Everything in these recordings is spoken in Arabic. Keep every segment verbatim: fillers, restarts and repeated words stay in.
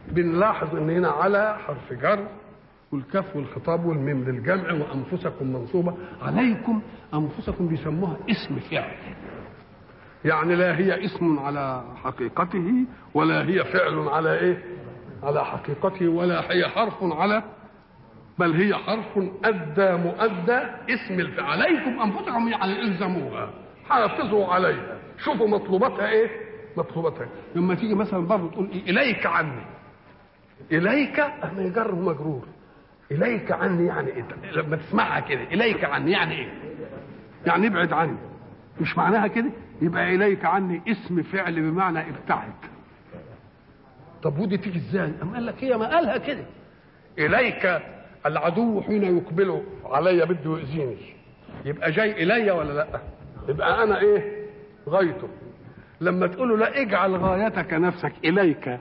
بنلاحظ ان هنا على حرف جر، والكاف والخطاب والميم للجمع، وانفسكم منصوبه. عليكم انفسكم بيسموها اسم فعل، يعني لا هي اسم على حقيقته ولا هي فعل على ايه على حقيقته، ولا هي حرف على، بل هي حرف ادى مؤدى اسم الفعل. عليكم انفسكم يعني الزموها، حافظوا عليها، شوفوا مطلوباتها ايه مطلوباتها. لما تيجي مثلا برضه تقول إيه؟ اليك عني، اليك اما يجر مجرور، اليك عني يعني إيه؟ لما تسمعها كده اليك عني يعني ايه؟ يعني ابعد عني، مش معناها كده؟ يبقى اليك عني اسم فعل بمعنى ابتعد. طب ودي تيجي ازاي؟ أم قال لك هي ما قالها كده، اليك العدو حين يقبل علي بده يؤذيني، يبقى جاي الي ولا لا؟ يبقى انا ايه؟ غايته. لما تقول له لا اجعل غايتك نفسك اليك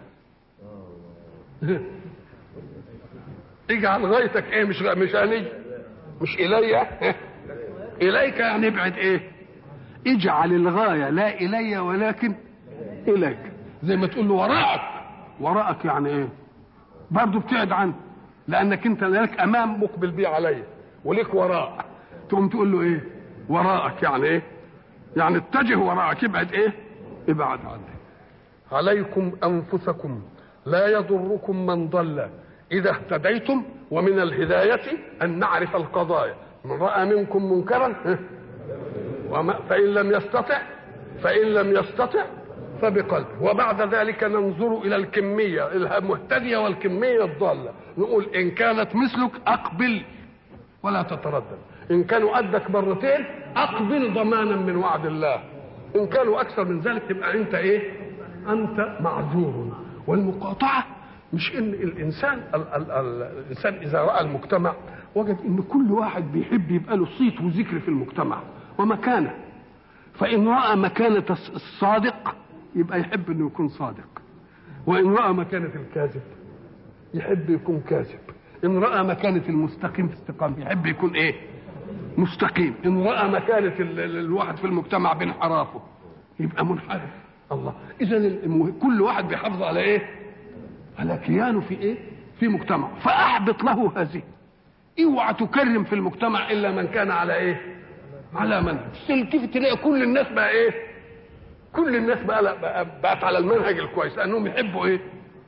اجعل غايتك ايه؟ مش مش اني مش الي اليك يعني ابعد ايه؟ اجعل الغايه لا الي ولكن اليك. زي ما تقول له وراءك، وراءك يعني ايه؟ برضه ابتعد عنه، لانك انت لك امام مقبل بيه عليا وليك وراء، تقوم تقول له ايه؟ وراءك يعني ايه؟ يعني اتجه وراءك، ابعد ايه؟ ابعد عنه. عليكم انفسكم لا يضركم من ضل اذا اهتديتم، ومن الهدايه ان نعرف القضايا. من راى منكم منكرا فان لم يستطع فان لم يستطع فبقلبه، وبعد ذلك ننظر الى الكميه المهتديه والكميه الضاله، نقول ان كانت مثلك اقبل ولا تتردد، ان كانوا قدك مرتين اقبل ضمانا من وعد الله، ان كانوا اكثر من ذلك تبقى انت ايه؟ انت معذور. والمقاطعه مش ان الانسان ال ال ال الانسان اذا راى المجتمع وجد ان كل واحد بيحب يبقى له صيت وذكر في المجتمع ومكانه، فان راى مكانه الصادق يبقى يحب انه يكون صادق، وان راى مكانه الكاذب يحب يكون كاذب، ان راى مكانه المستقيم في استقامه يحب يكون ايه؟ مستقيم، ان راى مكانه الواحد في المجتمع بانحرافه يبقى منحرف. الله، اذا كل واحد بيحافظ على ايه؟ على كيانه في ايه؟ في مجتمع. فاحبط له هذه، اوعى تكرم في المجتمع الا من كان على ايه؟ على منهج. تلتفت تلاقي كل الناس بقى ايه؟ كل الناس بقى بقت على المنهج الكويس، لانهم يحبوا ايه؟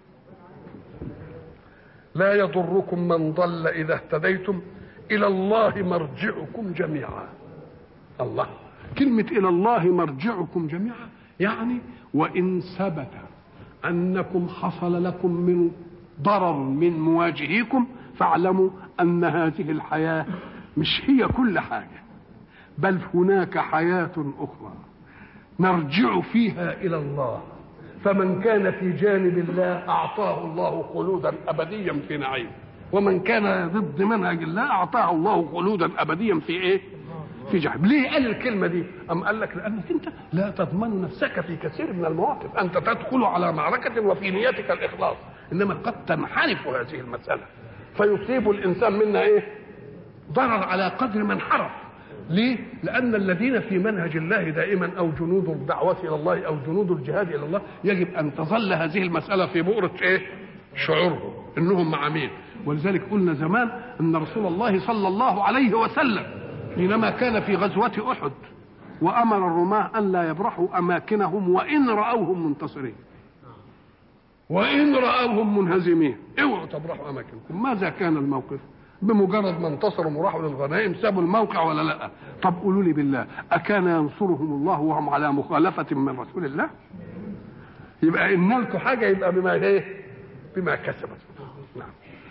لا يضركم من ضل اذا اهتديتم الى الله مرجعكم جميعا. الله، كلمه الى الله مرجعكم جميعا يعني وان ثبت انكم حصل لكم من ضرر من مواجهيكم فاعلموا ان هذه الحياه مش هي كل حاجه، بل هناك حياه اخرى نرجع فيها الى الله، فمن كان في جانب الله اعطاه الله خلودا ابديا في نعيم، ومن كان ضد منهج الله اعطاه الله خلودا ابديا في ايه؟ في جحيم. ليه قال الكلمه دي؟ ام قال لك لانك انت لا تضمن نفسك في كثير من المواقف، انت تدخل على معركه وفي نيتك الاخلاص، انما قد تنحرف هذه المساله فيصيب الانسان منا ايه؟ ضرر على قدر ما انحرف. ليه؟ لأن الذين في منهج الله دائما أو جنود الدعوة إلى الله أو جنود الجهاد إلى الله يجب أن تظل هذه المسألة في بؤرة إيه؟ شعورهم إنهم مع مين. ولذلك قلنا زمان أن رسول الله صلى الله عليه وسلم حينما كان في غزوة أحد وأمر الرماة أن لا يبرحوا أماكنهم وإن رأوهم منتصرين، وإن رأوهم منهزمين اوعوا تبرحوا أماكنكم. ماذا كان الموقف؟ بمجرد ما انتصروا وراحوا للغنائم سابوا الموقع ولا لا؟ طب قولوا لي بالله، أكان ينصرهم الله وهم على مخالفة من رسول الله؟ يبقى إن لكم حاجة يبقى بما ايه؟ بما كسبت. نعم.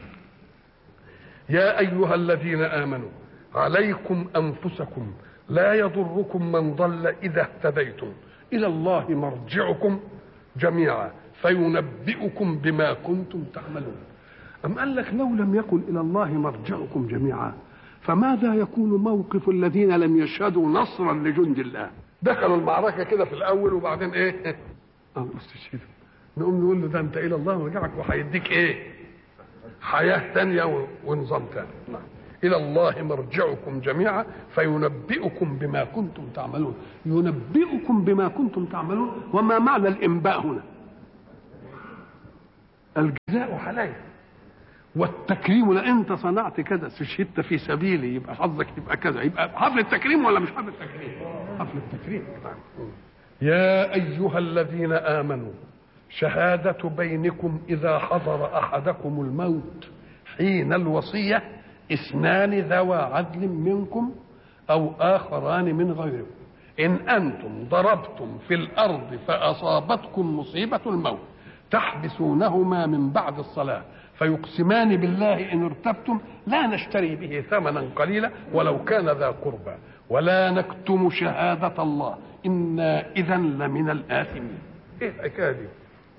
يا أيها الذين آمنوا عليكم أنفسكم لا يضركم من ضل إذا اهتديتم إلى الله مرجعكم جميعا فينبئكم بما كنتم تعملون. أم قال لك لو لم يكن إلى الله مرجعكم جميعا فماذا يكون موقف الذين لم يشهدوا نصرا لجند الله؟ دخلوا المعركة كده في الأول وبعدين إيه؟ اه استشهدوا. نقوم نقول له ده أنت إلى الله مرجعك وهيديك إيه؟ حياة تانية ونظام تاني. نعم. إلى الله مرجعكم جميعا فينبئكم بما كنتم تعملون. ينبئكم بما كنتم تعملون. وما معنى الإنباء هنا؟ الجزاء عليه والتكريم، لأنت صنعت كذا استشهدت في سبيلي يبقى حظك يبقى كذا. يبقى حفل التكريم ولا مش حفل التكريم؟ حفل التكريم. يا أيها الذين آمنوا شهادة بينكم إذا حضر أحدكم الموت حين الوصية اثنان ذوى عدل منكم أو آخران من غيركم إن أنتم ضربتم في الأرض فأصابتكم مصيبة الموت تحبسونهما من بعد الصلاة فيقسمان بالله إن ارتبتم لا نشتري به ثمنا قليلا ولو كان ذا قربى ولا نكتم شهادة الله إنا إذا لمن الآثمين. إيه الحكاية دي؟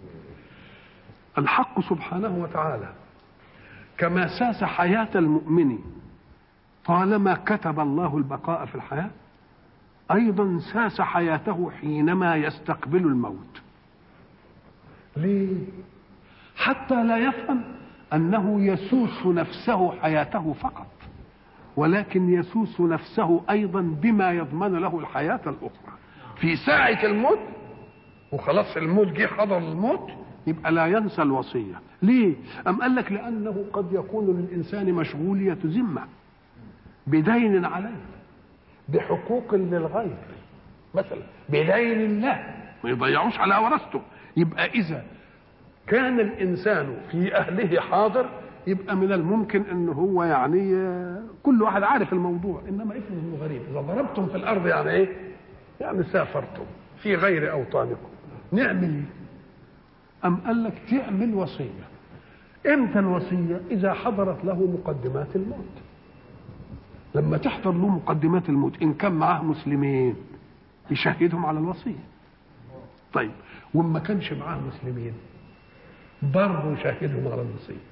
الحق سبحانه وتعالى كما ساس حياة المؤمن طالما كتب الله البقاء في الحياة أيضا ساس حياته حينما يستقبل الموت. ليه؟ حتى لا يفهم أنه يسوس نفسه حياته فقط، ولكن يسوس نفسه أيضا بما يضمن له الحياة الأخرى في ساعة الموت. وخلاص الموت جه حضر الموت يبقى لا ينسى الوصية. ليه؟ أم قال لك لأنه قد يكون للإنسان مشغولية ذمة بدين عليه بحقوق للغير مثلا بدين الله ما يضيعوش على ورثته. يبقى إذا كان الإنسان في أهله حاضر يبقى من الممكن أن هو يعني كل واحد عارف الموضوع. إنما افرض انه غريب، إذا ضربتم في الأرض يعني إيه؟ يعني سافرتم في غير أوطانكم نعمل إيه؟ أم قال لك تعمل وصية. إمتى الوصية؟ إذا حضرت له مقدمات الموت. لما تحضر له مقدمات الموت إن كان معاه مسلمين يشهدهم على الوصية. طيب وما كانش معاه مسلمين برضه يشهدهم على الوصية.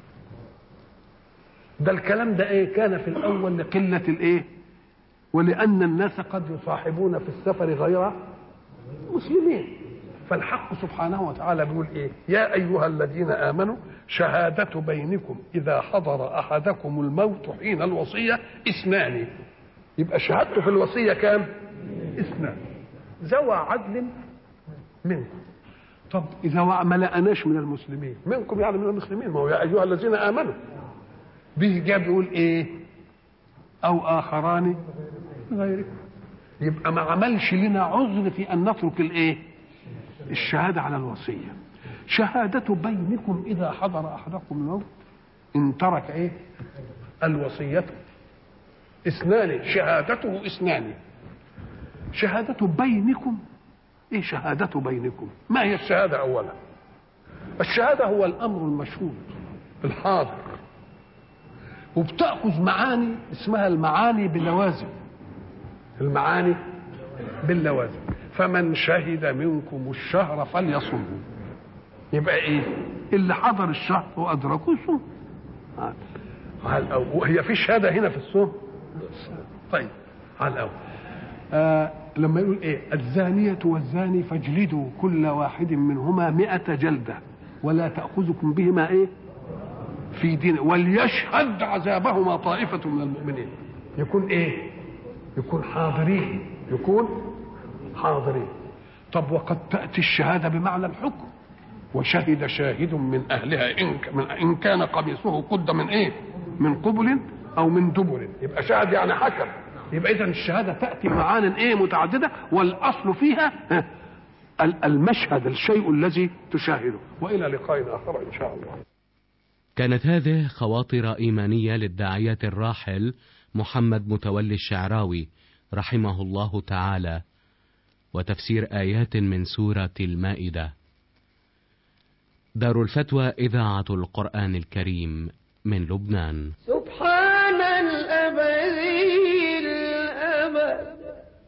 ده الكلام ده ايه؟ كان في الاول لقله الايه؟ ولان الناس قد يصاحبون في السفر غير مسلمين. فالحق سبحانه وتعالى بيقول ايه؟ يا ايها الذين امنوا شهاده بينكم اذا حضر احدكم الموت حين الوصيه اثنان. يبقى شهادته في الوصيه كام؟ اثنان ذوى عدل منكم. طب اذا ما لقناش من المسلمين منكم يعني من المسلمين، ما هو يا ايها الذين امنوا به جاب يقول ايه؟ او اخران غيركم. يبقى ما عملش لنا عذر في ان نترك الايه؟ الشهاده على الوصيه. شهاده بينكم اذا حضر احدكم الموت ان ترك ايه؟ الوصيه اثنان شهادته اثنان. شهاده بينكم ايه؟ شهاده بينكم ما هي الشهاده؟ اولا الشهاده هو الامر المشهود الحاضر، وبتأخذ معاني اسمها المعاني باللوازم. المعاني باللوازم. فمن شهد منكم الشهر فليصمه. يبقى ايه؟ اللي حضر الشهر وادركه الصوم. وهي في شهاده هنا في الصوم. طيب على الاول آه لما يقول ايه؟ الزانيه والزاني فاجلدوا كل واحد منهما مئة جلده ولا تأخذكم بهما ايه؟ في دين وليشهد عذابهما طائفة من المؤمنين. يكون ايه؟ يكون حاضرين. يكون حاضرين. طب وقد تأتي الشهادة بمعنى الحكم. وشهد شاهد من أهلها إن, من إن كان قميصه قد من ايه؟ من قبل أو من دبر. يبقى شاهد يعني حكم. يبقى إذن الشهادة تأتي معان ايه؟ متعددة. والأصل فيها المشهد الشيء الذي تشاهده. وإلى لقاء آخر إن شاء الله. كانت هذه خواطر إيمانية للداعية الراحل محمد متولي الشعراوي رحمه الله تعالى، وتفسير آيات من سورة المائدة. دار الفتوى إذاعة القرآن الكريم من لبنان. سبحان الأبدي الأبد